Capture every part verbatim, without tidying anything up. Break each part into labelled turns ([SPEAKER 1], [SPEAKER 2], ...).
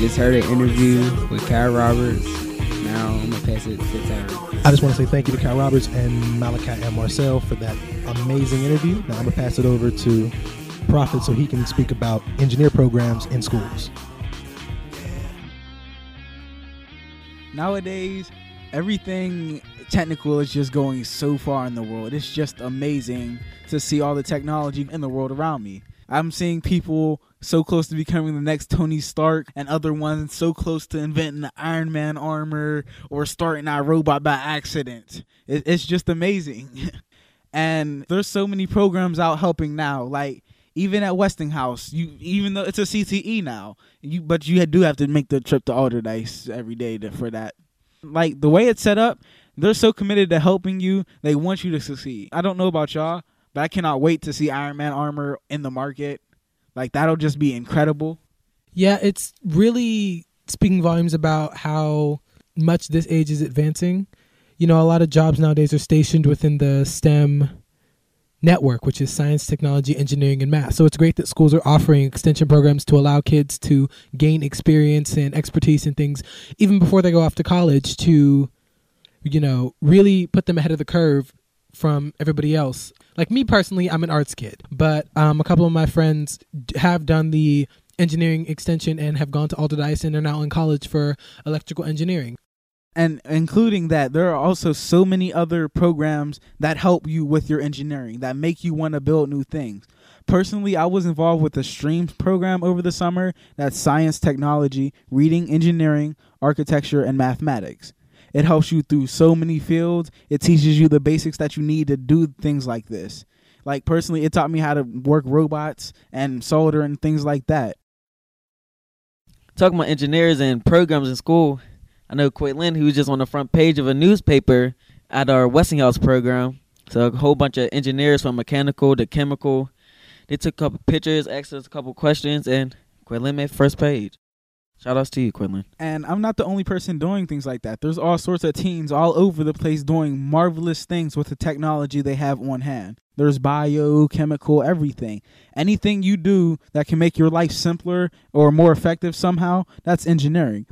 [SPEAKER 1] just heard an interview with Cal Roberts. Now I'm going to pass it to Tyron.
[SPEAKER 2] I just want to say thank you to Cal Roberts and Malachi and Marcel for that amazing interview. Now I'm going to pass it over to Prophet so he can speak about engineer programs in schools.
[SPEAKER 3] Nowadays, everything technical is just going so far in the world. It's just amazing to see all the technology in the world around me. I'm seeing people so close to becoming the next Tony Stark, and other ones so close to inventing the Iron Man armor or starting our robot by accident. It, it's just amazing. And there's so many programs out helping now. Like, even at Westinghouse, you even though it's a C T E now, you but you do have to make the trip to Alderdice every day to, for that. Like, the way it's set up, they're so committed to helping you. They want you to succeed. I don't know about y'all, but I cannot wait to see Iron Man armor in the market. Like, that'll just be incredible.
[SPEAKER 4] Yeah, it's really speaking volumes about how much this age is advancing. You know, a lot of jobs nowadays are stationed within the STEM network, which is science, technology, engineering, and math. So it's great that schools are offering extension programs to allow kids to gain experience and expertise in things even before they go off to college to, you know, really put them ahead of the curve from everybody else. Like me personally, I'm an arts kid, but um, a couple of my friends have done the engineering extension and have gone to Alderdice and are now in college for electrical engineering.
[SPEAKER 3] And including that, there are also so many other programs that help you with your engineering, that make you want to build new things. Personally, I was involved with the STREAMS program over the summer. That's science, technology, reading, engineering, architecture, and mathematics. It helps you through so many fields. It teaches you the basics that you need to do things like this. Like, personally, it taught me how to work robots and solder and things like that.
[SPEAKER 5] Talking about engineers and programs in school, I know Quaylin, who was just on the front page of a newspaper at our Westinghouse program. So a whole bunch of engineers from mechanical to chemical. They took a couple pictures, asked us a couple questions, and Quaylin made first page. Shout outs to you, Quinlan.
[SPEAKER 3] And I'm not the only person doing things like that. There's all sorts of teams all over the place doing marvelous things with the technology they have on hand. There's bio, chemical, everything. Anything you do that can make your life simpler or more effective somehow, that's engineering.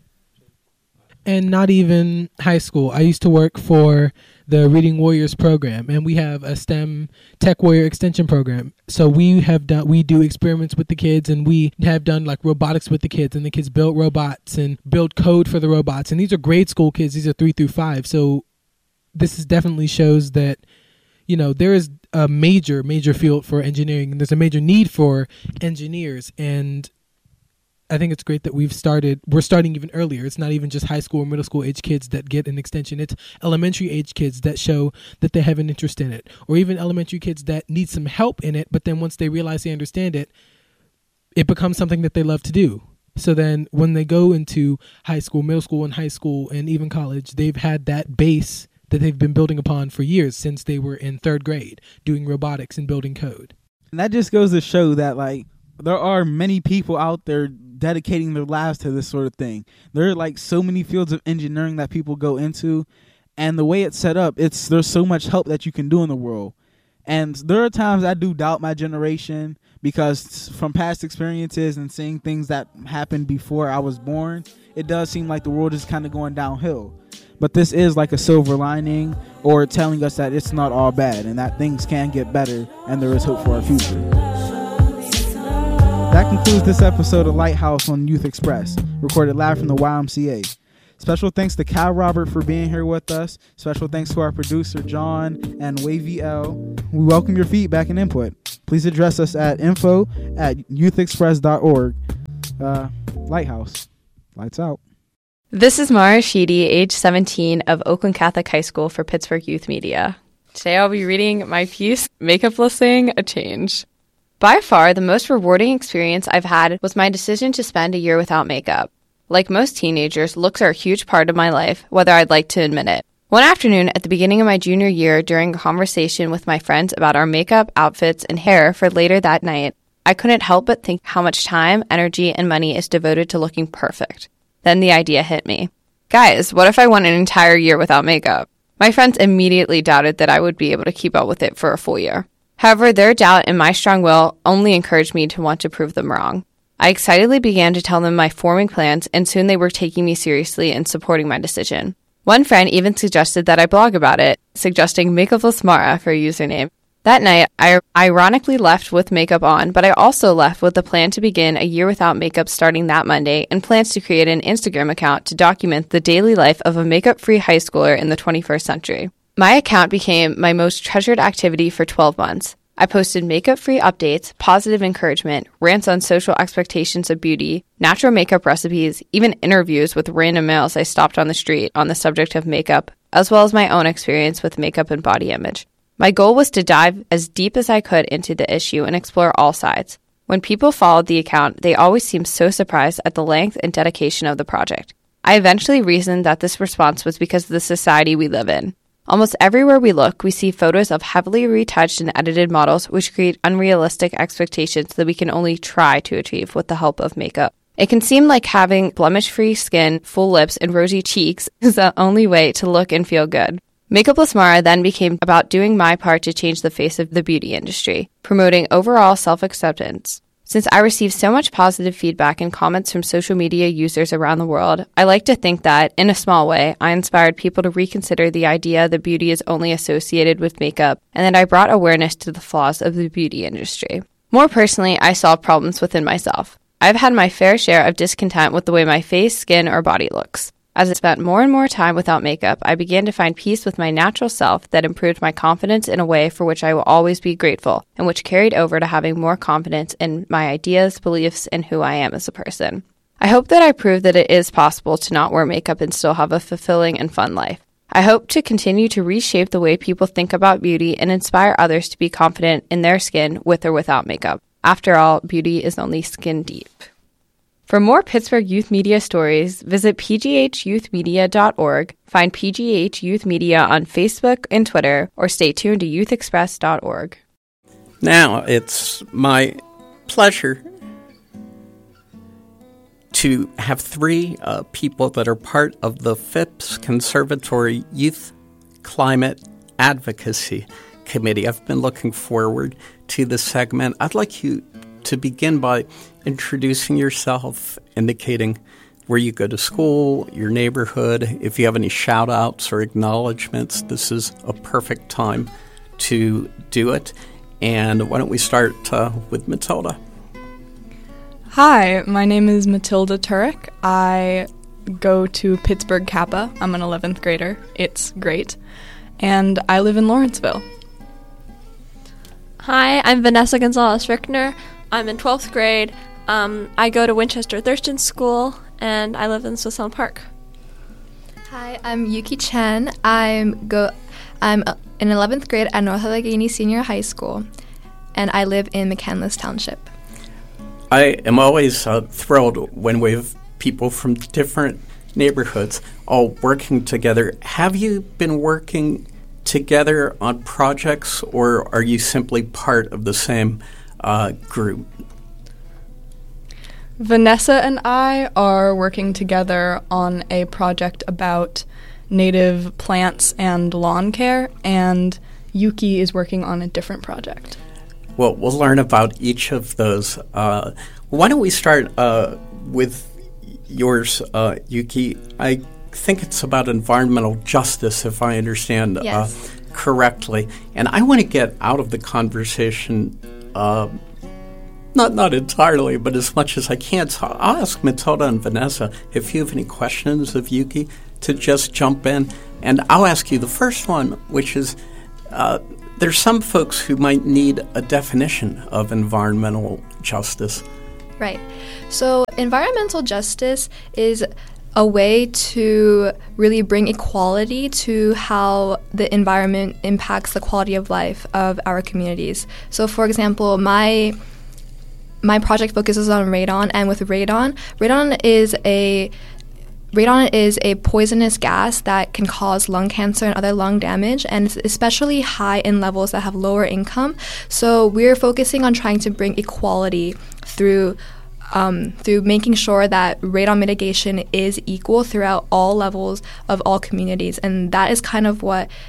[SPEAKER 4] And not even high school. I used to work for the Reading Warriors program, and we have a STEM Tech Warrior extension program. So we have done, we do experiments with the kids, and we have done like robotics with the kids, and the kids build robots and build code for the robots. And these are grade school kids. These are three through five. So this is definitely shows that, you know, there is a major, major field for engineering, and there's a major need for engineers. And I think it's great that we've started, we're starting even earlier. It's not even just high school or middle school age kids that get an extension. It's elementary age kids that show that they have an interest in it, or even elementary kids that need some help in it. But then once they realize they understand it, it becomes something that they love to do. So then when they go into high school, middle school, and high school, and even college, they've had that base that they've been building upon for years since they were in third grade doing robotics and building code.
[SPEAKER 3] And that just goes to show that, like, there are many people out there dedicating their lives to this sort of thing. There are like so many fields of engineering that people go into, and the way it's set up, it's there's so much help that you can do in the world. And there are times I do doubt my generation, because from past experiences and seeing things that happened before I was born, it does seem like the world is kind of going downhill. But this is like a silver lining, or telling us that it's not all bad and that things can get better and there is hope for our future. That concludes this episode of Lighthouse on Youth Express, recorded live from the Y M C A. Special thanks to Cal Robert for being here with us. Special thanks to our producer, John, and Wavy L. We welcome your feedback and input. Please address us at info at youth express dot org. Uh, Lighthouse. Lights out.
[SPEAKER 6] This is Mara Sheedy, age seventeen, of Oakland Catholic High School for Pittsburgh Youth Media. Today I'll be reading my piece, Makeup Listing, A Change. By far, the most rewarding experience I've had was my decision to spend a year without makeup. Like most teenagers, looks are a huge part of my life, whether I'd like to admit it. One afternoon at the beginning of my junior year, during a conversation with my friends about our makeup, outfits, and hair for later that night, I couldn't help but think how much time, energy, and money is devoted to looking perfect. Then the idea hit me. Guys, what if I went an entire year without makeup? My friends immediately doubted that I would be able to keep up with it for a full year. However, their doubt and my strong will only encouraged me to want to prove them wrong. I excitedly began to tell them my forming plans, and soon they were taking me seriously and supporting my decision. One friend even suggested that I blog about it, suggesting Makeup with Mara for a username. That night, I ironically left with makeup on, but I also left with the plan to begin a year without makeup starting that Monday and plans to create an Instagram account to document the daily life of a makeup-free high schooler in the twenty-first century. My account became my most treasured activity for twelve months. I posted makeup-free updates, positive encouragement, rants on social expectations of beauty, natural makeup recipes, even interviews with random males I stopped on the street on the subject of makeup, as well as my own experience with makeup and body image. My goal was to dive as deep as I could into the issue and explore all sides. When people followed the account, they always seemed so surprised at the length and dedication of the project. I eventually reasoned that this response was because of the society we live in. Almost everywhere we look, we see photos of heavily retouched and edited models which create unrealistic expectations that we can only try to achieve with the help of makeup. It can seem like having blemish-free skin, full lips, and rosy cheeks is the only way to look and feel good. Makeup with Mara then became about doing my part to change the face of the beauty industry, promoting overall self-acceptance. Since I received so much positive feedback and comments from social media users around the world, I like to think that, in a small way, I inspired people to reconsider the idea that beauty is only associated with makeup, and that I brought awareness to the flaws of the beauty industry. More personally, I solved problems within myself. I've had my fair share of discontent with the way my face, skin, or body looks. As I spent more and more time without makeup, I began to find peace with my natural self that improved my confidence in a way for which I will always be grateful, and which carried over to having more confidence in my ideas, beliefs, and who I am as a person. I hope that I proved that it is possible to not wear makeup and still have a fulfilling and fun life. I hope to continue to reshape the way people think about beauty and inspire others to be confident in their skin with or without makeup. After all, beauty is only skin deep. For more Pittsburgh Youth Media stories, visit p g h youth media dot org, find P G H Youth Media on Facebook and Twitter, or stay tuned to youth express dot org.
[SPEAKER 7] Now, it's my pleasure to have three uh, people that are part of the Phipps Conservatory Youth Climate Advocacy Committee. I've been looking forward to this segment. I'd like you to begin by introducing yourself, indicating where you go to school, your neighborhood. If you have any shout-outs or acknowledgments, this is a perfect time to do it. And why don't we start uh, with Matilda?
[SPEAKER 8] Hi, my name is Matilda Turek. I go to Pittsburgh Kappa. I'm an eleventh grader. It's great. And I live in Lawrenceville.
[SPEAKER 9] Hi, I'm Vanessa Gonzalez-Rickner. I'm in twelfth grade. Um, I go to Winchester Thurston School, and I live in Swiss Elm Park.
[SPEAKER 10] Hi, I'm Yuki Chen. I'm go. I'm in eleventh grade at North Allegheny Senior High School, and I live in McCandless Township.
[SPEAKER 7] I am always uh, thrilled when we have people from different neighborhoods all working together. Have you been working together on projects, or are you simply part of the same uh, group?
[SPEAKER 8] Vanessa and I are working together on a project about native plants and lawn care, and Yuki is working on a different project.
[SPEAKER 7] Well, we'll learn about each of those. Uh, why don't we start uh, with yours, uh, Yuki? I think it's about environmental justice, if I understand
[SPEAKER 10] yes.
[SPEAKER 7] uh, correctly. And I want to get out of the conversation, uh, not not entirely, but as much as I can. So I'll ask Matilda and Vanessa if you have any questions of Yuki to just jump in. And I'll ask you the first one, which is, uh, there's some folks who might need a definition of environmental justice.
[SPEAKER 10] Right. So environmental justice is a way to really bring equality to how the environment impacts the quality of life of our communities. So, for example, my my project focuses on radon, and with radon, radon is a Radon is a poisonous gas that can cause lung cancer and other lung damage, and it's especially high in levels that have lower income. So we're focusing on trying to bring equality through um, through making sure that radon mitigation is equal throughout all levels of all communities, and that is kind of what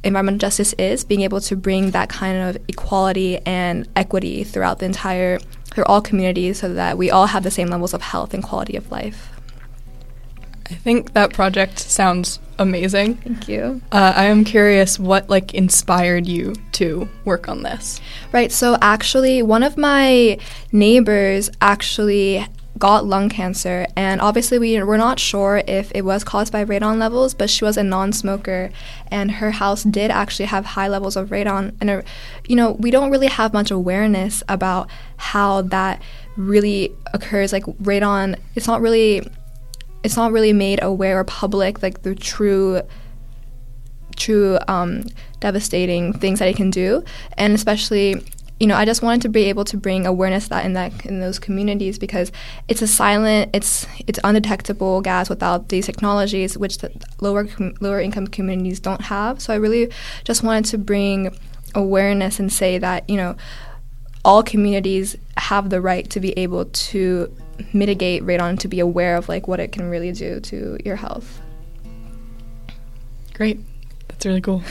[SPEAKER 10] environmental justice is, being able to bring that kind of equality and equity throughout the entire, through all communities, so that we all have the same levels of health and quality of life.
[SPEAKER 8] I think that project sounds amazing.
[SPEAKER 10] Thank you.
[SPEAKER 8] Uh, I am curious what like inspired you to work on this.
[SPEAKER 10] Right. So actually, one of my neighbors actually got lung cancer, and obviously we were not sure if it was caused by radon levels, but she was a non-smoker, and her house did actually have high levels of radon. And uh, you know, we don't really have much awareness about how that really occurs. Like radon, it's not really it's not really made aware or public, like the true true um, devastating things that it can do. And especially, you know, I just wanted to be able to bring awareness that in that in those communities, because it's a silent, it's it's undetectable gas without these technologies, which the lower com- lower income communities don't have. So I really just wanted to bring awareness and say that, you know, all communities have the right to be able to mitigate radon, to be aware of like what it can really do to your health.
[SPEAKER 8] Great, that's really cool.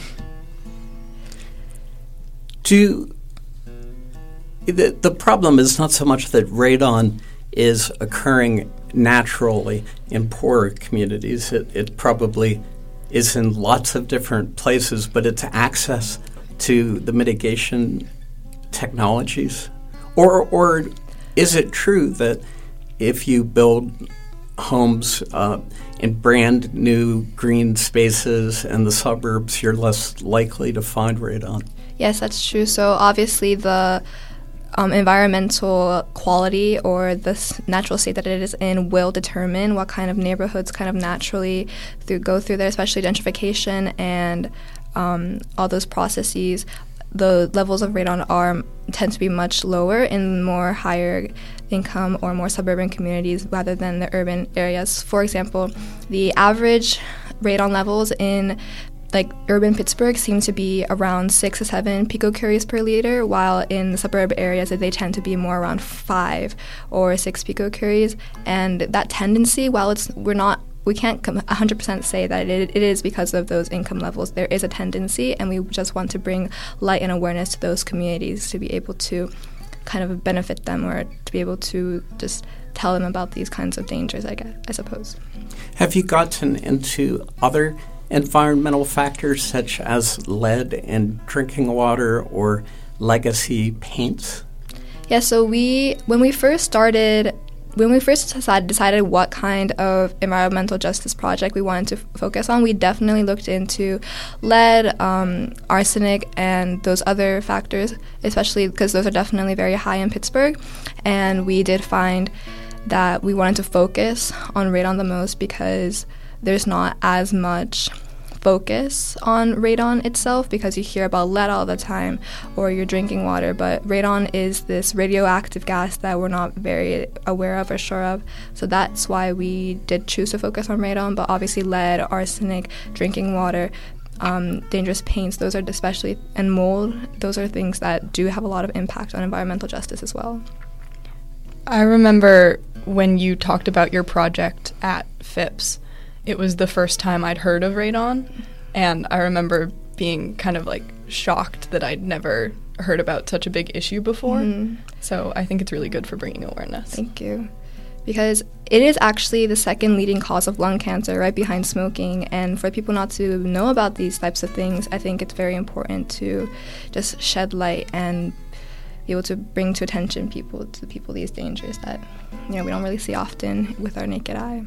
[SPEAKER 7] Do the, the problem is not so much that radon is occurring naturally in poorer communities. It, it probably is in lots of different places, but it's access to the mitigation technologies. Or, or is it true that if you build homes uh, in brand new green spaces in the suburbs, you're less likely to find radon?
[SPEAKER 10] Yes, that's true. So obviously the um, environmental quality or the s- natural state that it is in will determine what kind of neighborhoods kind of naturally through, go through there, especially gentrification and um, all those processes. The levels of radon are tend to be much lower in more higher income or more suburban communities rather than the urban areas. For example, the average radon levels in like urban Pittsburgh seem to be around six to seven picocuries per liter, while in the suburb areas they tend to be more around five or six picocuries. And that tendency, while it's we're not we can't one hundred percent say that it, it is because of those income levels. There is a tendency, and we just want to bring light and awareness to those communities to be able to kind of benefit them, or to be able to just tell them about these kinds of dangers, I guess, I suppose.
[SPEAKER 7] Have you gotten into other environmental factors such as lead in drinking water or legacy paints?
[SPEAKER 10] Yeah, so we, when we first started, when we first decided, decided what kind of environmental justice project we wanted to f- focus on, we definitely looked into lead, um, arsenic, and those other factors, especially because those are definitely very high in Pittsburgh. And we did find that we wanted to focus on radon the most because there's not as much focus on radon itself, because you hear about lead all the time or your drinking water, but radon is this radioactive gas that we're not very aware of or sure of. So that's why we did choose to focus on radon, but obviously lead, arsenic, drinking water, um, dangerous paints, those are especially, and mold, those are things that do have a lot of impact on environmental justice as well.
[SPEAKER 8] I remember when you talked about your project at Phipps, it was the first time I'd heard of radon, and I remember being kind of like shocked that I'd never heard about such a big issue before. Mm-hmm. So I think it's really good for bringing awareness.
[SPEAKER 10] Thank you. Because it is actually the second leading cause of lung cancer, right behind smoking, and for people not to know about these types of things, I think it's very important to just shed light and be able to bring to attention people to the people these dangers that, you know, we don't really see often with our naked eye.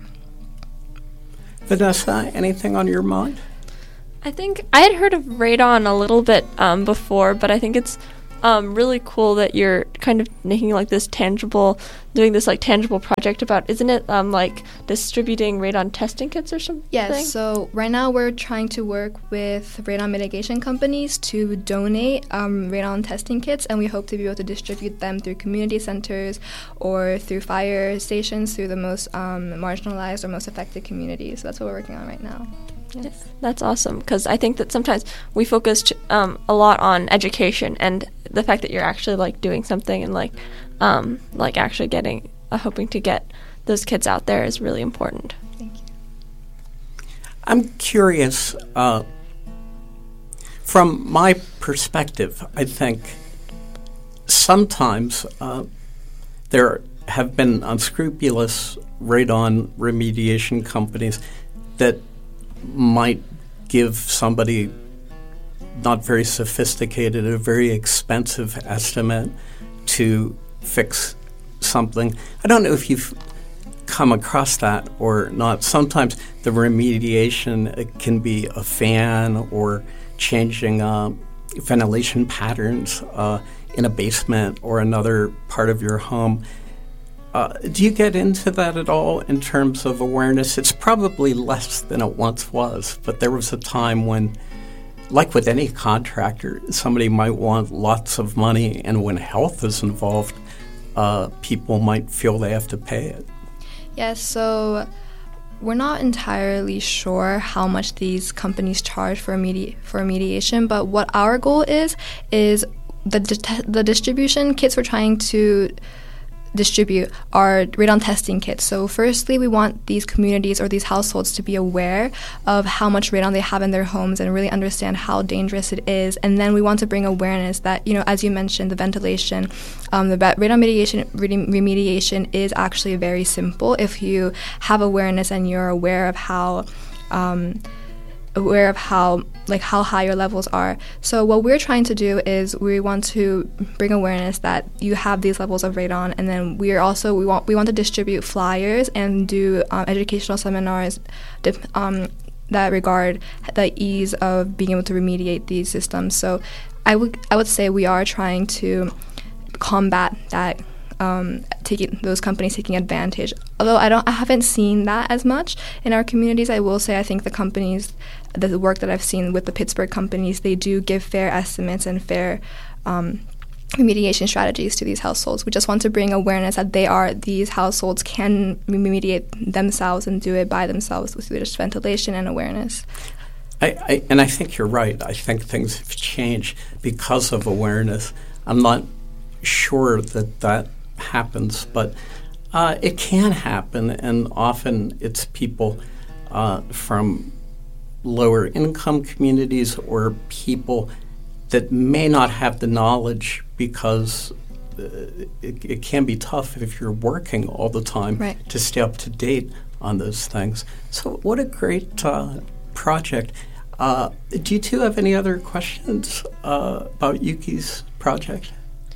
[SPEAKER 7] Vanessa, anything on your mind?
[SPEAKER 9] I think I had heard of radon a little bit um, before, but I think it's um, really cool that you're kind of making like this tangible, doing this like tangible project about, isn't it um, like distributing radon testing kits or something?
[SPEAKER 10] Yes, so right now we're trying to work with radon mitigation companies to donate um, radon testing kits, and we hope to be able to distribute them through community centers or through fire stations, through the most um, marginalized or most affected communities. So that's what we're working on right now.
[SPEAKER 9] Yes, that's awesome, because I think that sometimes we focus um, a lot on education, and the fact that you're actually like doing something and like um, like actually getting uh, hoping to get those kids out there is really important.
[SPEAKER 10] Thank you.
[SPEAKER 7] I'm curious, uh, From my perspective, I think sometimes uh, there have been unscrupulous radon remediation companies that might give somebody not very sophisticated, a very expensive estimate to fix something. I don't know if you've come across that or not. Sometimes the remediation uh, can be a fan or changing uh, ventilation patterns uh, in a basement or another part of your home. Uh, do you get into that at all in terms of awareness? It's probably less than it once was, but there was a time when, like with any contractor, somebody might want lots of money, and when health is involved, uh, people might feel they have to pay it.
[SPEAKER 10] Yes, so we're not entirely sure how much these companies charge for medi- for mediation, but what our goal is, is the di- the distribution kits we're trying to distribute are radon testing kits. So firstly, we want these communities or these households to be aware of how much radon they have in their homes and really understand how dangerous it is. And then we want to bring awareness that, you know, as you mentioned, the ventilation, um, the radon mitigation, remediation is actually very simple if you have awareness and you're aware of how um, aware of how like how high your levels are. So what we're trying to do is we want to bring awareness that you have these levels of radon, and then we are also we want we want to distribute flyers and do um, educational seminars um, that regard the ease of being able to remediate these systems. So I would I would say we are trying to combat that. Um, taking those companies taking advantage. Although I don't, I haven't seen that as much in our communities. I will say I think the companies, the work that I've seen with the Pittsburgh companies, they do give fair estimates and fair um, remediation strategies to these households. We just want to bring awareness that they are these households can remediate themselves and do it by themselves with just ventilation and awareness.
[SPEAKER 7] I, I, and I think you're right. I think things have changed because of awareness. I'm not sure that that happens, but uh, it can happen, and often it's people uh, from lower income communities or people that may not have the knowledge because uh, it, it can be tough if you're working all the time
[SPEAKER 10] right.
[SPEAKER 7] to stay up to date on those things. So what a great uh, project. Uh, do you two have any other questions uh, about Yuki's project?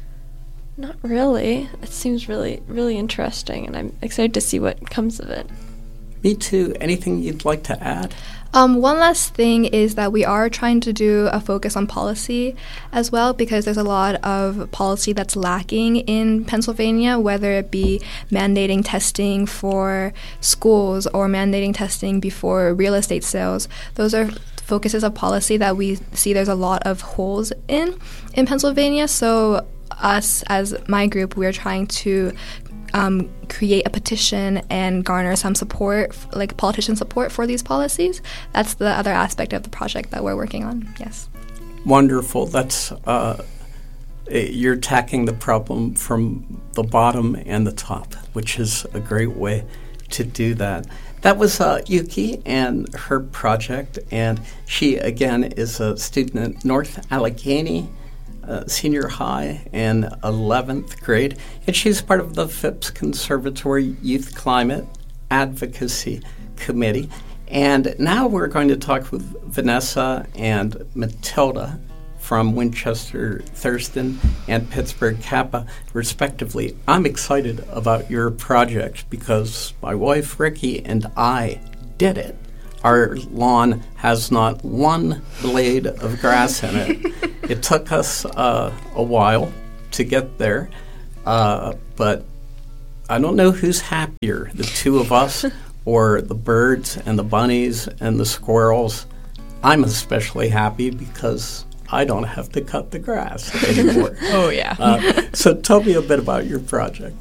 [SPEAKER 9] Not really. It seems really, really interesting, and I'm excited to see what comes of it.
[SPEAKER 7] Me too. Anything you'd like to add?
[SPEAKER 10] Um, one last thing is that we are trying to do a focus on policy as well, because there's a lot of policy that's lacking in Pennsylvania, whether it be mandating testing for schools or mandating testing before real estate sales. Those are focuses of policy that we see there's a lot of holes in in Pennsylvania. So us as my group, we're trying to um, create a petition and garner some support, f- like politician support for these policies. That's the other aspect of the project that we're working on, yes.
[SPEAKER 7] Wonderful. That's uh, you're attacking the problem from the bottom and the top, which is a great way to do that. That was uh, Yuki and her project, and she, again, is a student at North Allegheny Uh, senior high and eleventh grade, and she's part of the Phipps Conservatory Youth Climate Advocacy Committee. And now we're going to talk with Vanessa and Matilda from Winchester Thurston and Pittsburgh Kappa, respectively. I'm excited about your project because my wife Ricky and I did it. Our lawn has not one blade of grass in it. It took us uh, a while to get there, uh, but I don't know who's happier, the two of us or the birds and the bunnies and the squirrels. I'm especially happy because I don't have to cut the grass anymore.
[SPEAKER 9] Oh, yeah.
[SPEAKER 7] Uh, so tell me a bit about your project.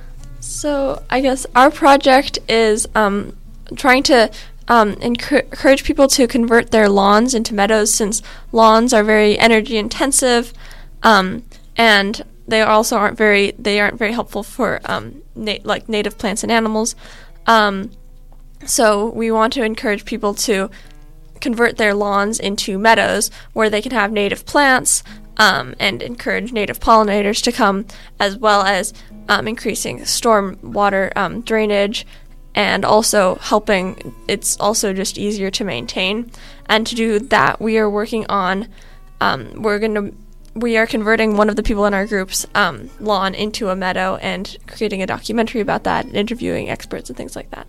[SPEAKER 9] So I guess our project is um, trying to Um, encu- encourage people to convert their lawns into meadows, since lawns are very energy intensive, um, and they also aren't very they aren't very helpful for um, na- like native plants and animals. Um, so we want to encourage people to convert their lawns into meadows where they can have native plants um, and encourage native pollinators to come, as well as um, increasing storm water um, drainage, and also helping. It's also just easier to maintain. And to do that, we are working on, um, we're going to, we are converting one of the people in our group's um, lawn into a meadow and creating a documentary about that, and interviewing experts and things like that.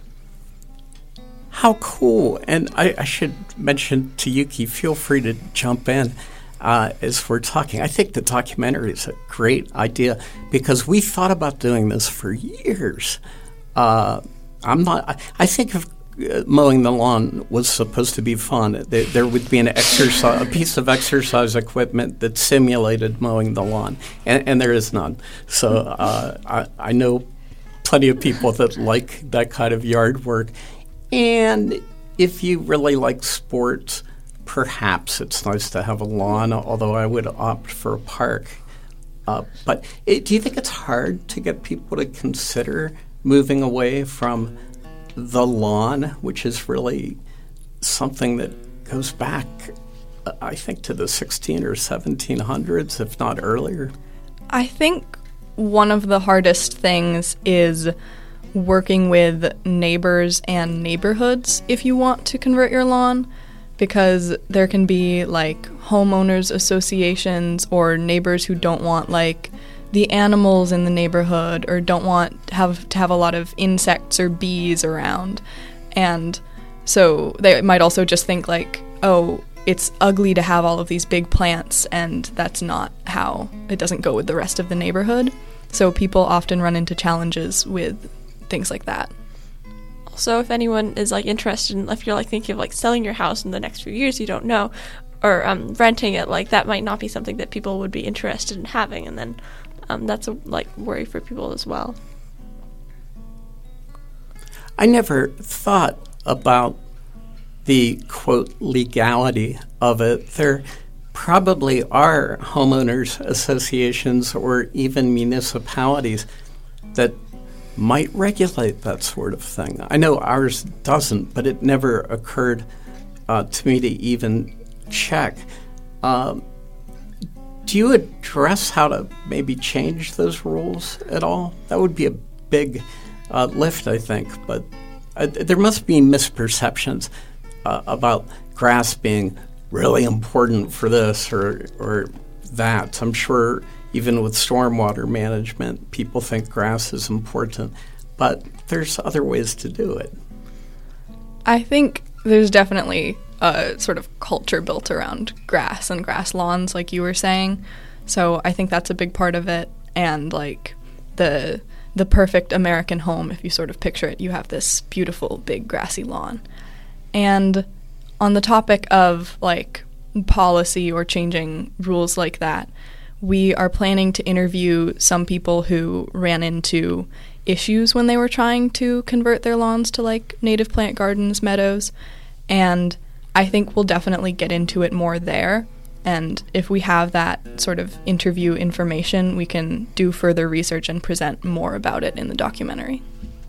[SPEAKER 7] How cool. And I, I should mention to Yuki, feel free to jump in uh, as we're talking. I think the documentary is a great idea because we thought about doing this for years. Uh, I'm not. I, I think if uh, mowing the lawn was supposed to be fun, there, there would be an exercise, a piece of exercise equipment that simulated mowing the lawn, and, and there is none. So uh, I, I know plenty of people that like that kind of yard work. And if you really like sports, perhaps it's nice to have a lawn, although I would opt for a park. Uh, but it, do you think it's hard to get people to consider moving away from the lawn, which is really something that goes back, uh, I think, to the sixteen or seventeen hundreds, if not earlier?
[SPEAKER 8] I think one of the hardest things is working with neighbors and neighborhoods if you want to convert your lawn, because there can be like homeowners associations or neighbors who don't want like the animals in the neighborhood or don't want to have to have a lot of insects or bees around. And so they might also just think like, oh, it's ugly to have all of these big plants, and that's not how, it doesn't go with the rest of the neighborhood. So people often run into challenges with things like that.
[SPEAKER 9] Also, if anyone is like interested in, if you're like thinking of like selling your house in the next few years, you don't know, or um, renting it, like that might not be something that people would be interested in having, and then um, that's a like worry for people as well.
[SPEAKER 7] I never thought about the quote legality of it. There probably are homeowners associations or even municipalities that might regulate that sort of thing. I know ours doesn't, but it never occurred uh, to me to even check. Um, do you address how to maybe change those rules at all? That would be a big uh, lift, I think, but uh, there must be misperceptions uh, about grass being really important for this or, or that. I'm sure even with stormwater management, people think grass is important, but there's other ways to do it.
[SPEAKER 8] I think there's definitely a sort of culture built around grass and grass lawns, like you were saying. So I think that's a big part of it. And like the the perfect American home, if you sort of picture it, you have this beautiful big grassy lawn. And on the topic of like policy or changing rules like that, we are planning to interview some people who ran into issues when they were trying to convert their lawns to like native plant gardens, meadows, and I think we'll definitely get into it more there. And if we have that sort of interview information, we can do further research and present more about it in the documentary.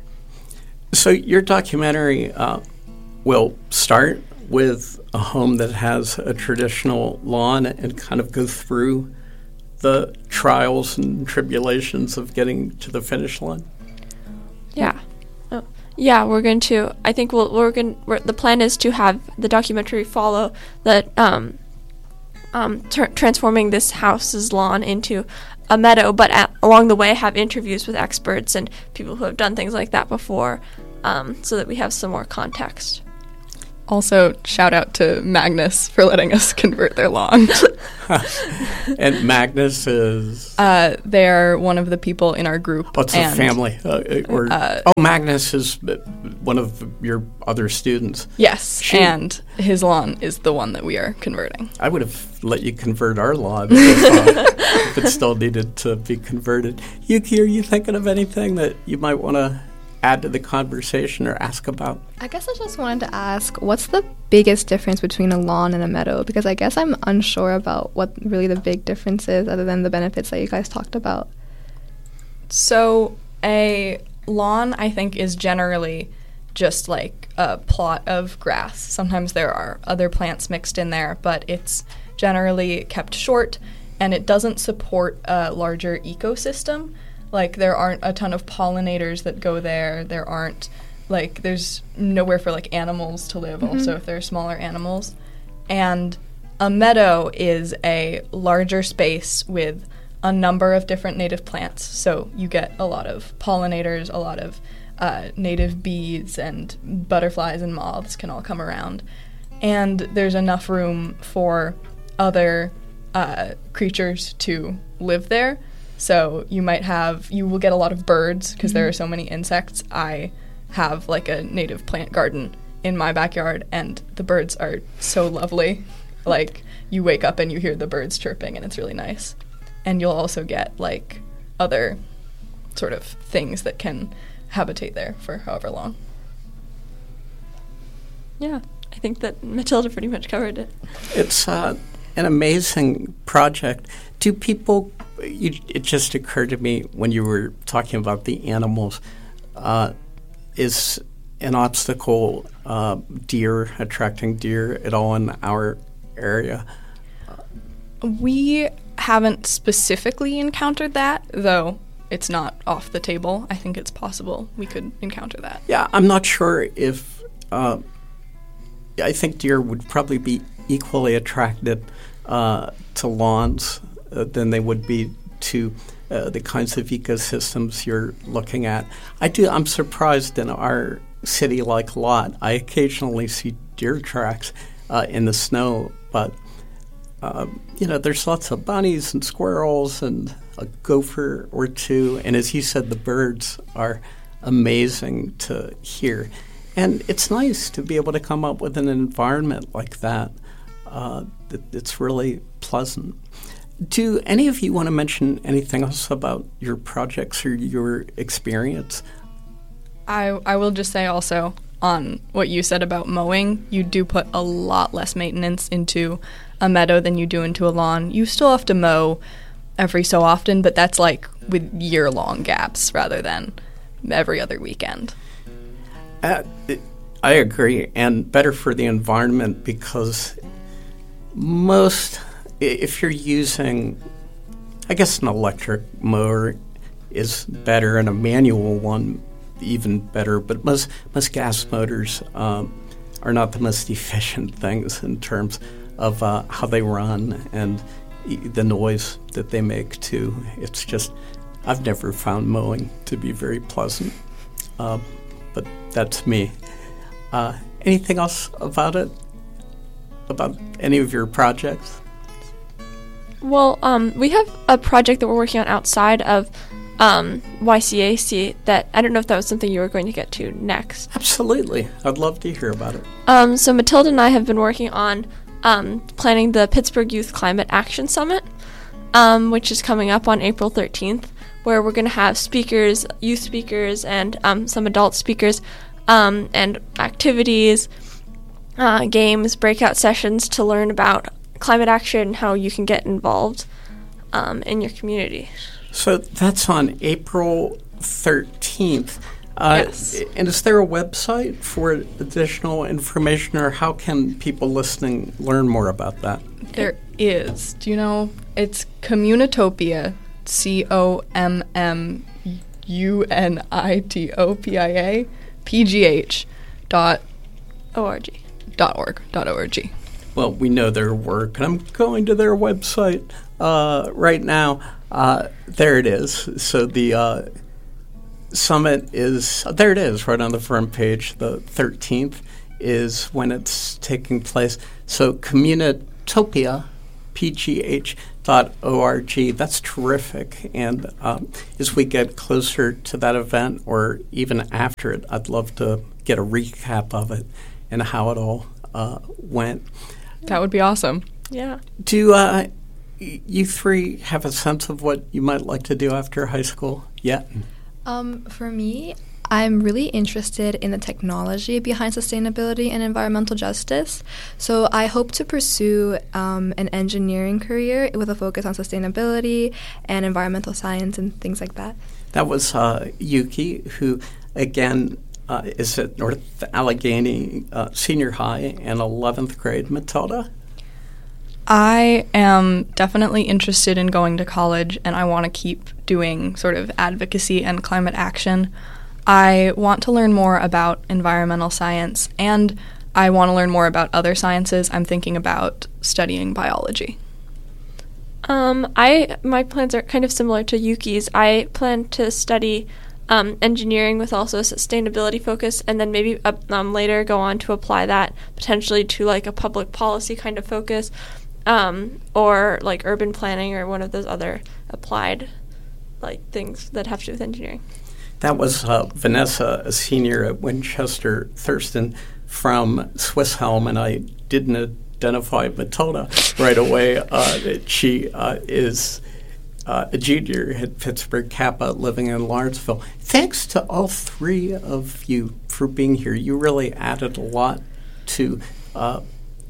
[SPEAKER 7] So your documentary uh, will start with a home that has a traditional lawn and kind of go through the trials and tribulations of getting to the finish line?
[SPEAKER 9] Yeah. Oh. Yeah, we're going to, I think we'll, we're going we're, the plan is to have the documentary follow the, um, um, ter- transforming this house's lawn into a meadow, but at, along the way have interviews with experts and people who have done things like that before, um, so that we have some more context.
[SPEAKER 8] Also, shout out to Magnus for letting us convert their lawn.
[SPEAKER 7] And Magnus is?
[SPEAKER 8] Uh, they're one of the people in our group.
[SPEAKER 7] Oh, it's a family. Uh, or,
[SPEAKER 8] uh,
[SPEAKER 7] oh, Magnus is one of your other students.
[SPEAKER 8] Yes,
[SPEAKER 7] she,
[SPEAKER 8] and his lawn is the one that we are converting.
[SPEAKER 7] I would have let you convert our lawn if, uh, if it still needed to be converted. Yuki, are you thinking of anything that you might want to add to the conversation or ask about?
[SPEAKER 10] I guess I just wanted to ask, what's the biggest difference between a lawn and a meadow? Because I guess I'm unsure about what really the big difference is other than the benefits that you guys talked about.
[SPEAKER 8] So a lawn, I think, is generally just like a plot of grass. Sometimes there are other plants mixed in there, but it's generally kept short, and it doesn't support a larger ecosystem. Like, there aren't a ton of pollinators that go there. There aren't, like, there's nowhere for, like, animals to live
[SPEAKER 10] Mm-hmm.
[SPEAKER 8] also if they're smaller animals. And a meadow is a larger space with a number of different native plants. So you get a lot of pollinators, a lot of uh, native bees, and butterflies and moths can all come around. And there's enough room for other uh, creatures to live there. So you might have, you will get a lot of birds because there are so many insects. I have like a native plant garden in my backyard, and the birds are so lovely. Like, you wake up and you hear the birds chirping, and it's really nice. And you'll also get like other sort of things that can habitate there for however long.
[SPEAKER 9] Yeah, I think that Matilda pretty much covered it.
[SPEAKER 7] It's uh, an amazing project. Do people, you, it just occurred to me when you were talking about the animals, uh, is an obstacle uh, deer, attracting deer at all in our area?
[SPEAKER 8] We haven't specifically encountered that, though it's not off the table. I think it's possible we could encounter that.
[SPEAKER 7] Yeah, I'm not sure if, uh, I think deer would probably be equally attracted uh, to lawns uh, than they would be to uh, the kinds of ecosystems you're looking at. I do, I'm surprised in our city like Lot, I occasionally see deer tracks uh, in the snow, but Uh, you know, there's lots of bunnies and squirrels and a gopher or two. And as you said, the birds are amazing to hear. And it's nice to be able to come up with an environment like that. Uh, that it's really pleasant. Do any of you want to mention anything else about your projects or your experience?
[SPEAKER 8] I, I will just say also on what you said about mowing, you do put a lot less maintenance into a meadow than you do into a lawn. You still have to mow every so often, but that's like with year-long gaps rather than every other weekend.
[SPEAKER 7] Uh, I agree, and better for the environment because most, if you're using, I guess an electric mower is better and a manual one even better, but most, most gas motors um, are not the most efficient things in terms of uh, how they run and e- the noise that they make too. It's just, I've never found mowing to be very pleasant, uh, but that's me. Uh, anything else about it? About any of your projects?
[SPEAKER 9] Well, um, we have a project that we're working on outside of um, Y C A C that I don't know if that was something you were going to get to next.
[SPEAKER 7] Absolutely. I'd love to hear about it.
[SPEAKER 9] Um, so Matilda and I have been working on Um, planning the Pittsburgh Youth Climate Action Summit, um, which is coming up on April thirteenth, where we're going to have speakers, youth speakers, and um, some adult speakers, um, and activities, uh, games, breakout sessions to learn about climate action and how you can get involved um, in your community.
[SPEAKER 7] So that's on April thirteenth. Uh,
[SPEAKER 8] Yes.
[SPEAKER 7] And is there a website for additional information, or how can people listening learn more about that?
[SPEAKER 8] There is. Do you know? It's Communitopia, C O M M U N I T O P I A, P G H dot
[SPEAKER 9] O R G.
[SPEAKER 8] dot org, dot O-R-G.
[SPEAKER 7] Well, we know their work, and I'm going to their website uh, right now. Uh, there it is. So the uh, summit is, there it is, right on the front page. The thirteenth is when it's taking place. So Communitopia, P G H dot org. That's terrific. And um, as we get closer to that event, or even after it, I'd love to get a recap of it and how it all uh, went.
[SPEAKER 8] That would be awesome.
[SPEAKER 9] Yeah.
[SPEAKER 7] Do uh, y- you three have a sense of what you might like to do after high school yet?
[SPEAKER 10] Um, for me, I'm really interested in the technology behind sustainability and environmental justice. So I hope to pursue um, an engineering career with a focus on sustainability and environmental science and things like that.
[SPEAKER 7] That was uh, Yuki, who, again, uh, is at North Allegheny uh, Senior High in eleventh grade. Matilda?
[SPEAKER 8] I am definitely interested in going to college, and I want to keep doing sort of advocacy and climate action. I want to learn more about environmental science, and I want to learn more about other sciences. I'm thinking about studying biology.
[SPEAKER 9] Um, I my plans are kind of similar to Yuki's. I plan to study um, engineering with also a sustainability focus, and then maybe uh, um, later go on to apply that potentially to like a public policy kind of focus, um, or like urban planning or one of those other applied like things that have to do with engineering.
[SPEAKER 7] That was uh, Vanessa, a senior at Winchester Thurston from Swiss Helm, and I didn't identify Matilda right away. Uh, she uh, is uh, a junior at Pittsburgh Kappa living in Lawrenceville. Thanks to all three of you for being here. You really added a lot to uh,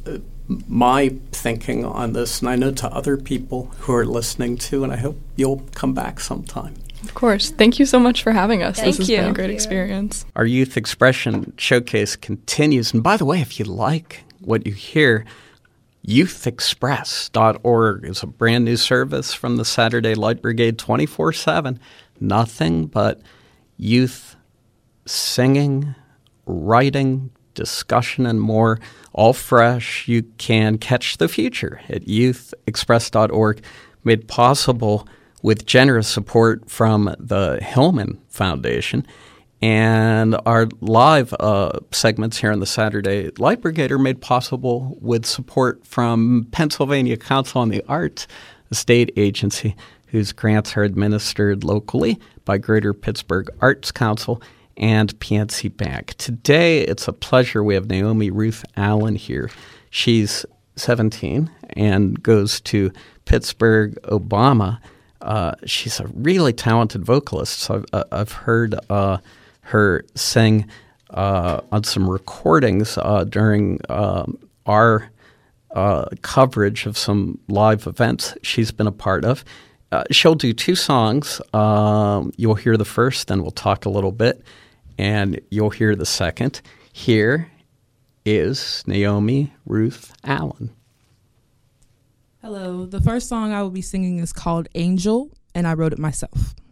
[SPEAKER 7] my thinking on this, and I know to other people who are listening too, and I hope you'll come back sometime.
[SPEAKER 8] Of course. Thank you so much for having us.
[SPEAKER 9] Thank
[SPEAKER 8] this has
[SPEAKER 9] you.
[SPEAKER 8] been a great experience.
[SPEAKER 7] Our Youth Expression Showcase continues. And by the way, if you like what you hear, youth express dot org is a brand new service from the Saturday Light Brigade, twenty-four seven. Nothing but youth singing, writing, discussion, and more, all fresh. You can catch the future at youth express dot org, made possible with generous support from the Hillman Foundation. And our live uh, segments here on the Saturday Light Brigade are made possible with support from Pennsylvania Council on the Arts, a state agency whose grants are administered locally by Greater Pittsburgh Arts Council and P N C Bank. Today, it's a pleasure. We have Naomi Ruth Allen here. She's seventeen and goes to Pittsburgh Obama. Uh, she's a really talented vocalist. So I've, uh, I've heard uh, her sing uh, on some recordings uh, during um, our uh, coverage of some live events she's been a part of. Uh, she'll do two songs. Um, you'll hear the first, then we'll talk a little bit, and you'll hear the second. Here is Naomi Ruth Allen.
[SPEAKER 11] Hello. The first song I will be singing is called Angel, and I wrote it myself.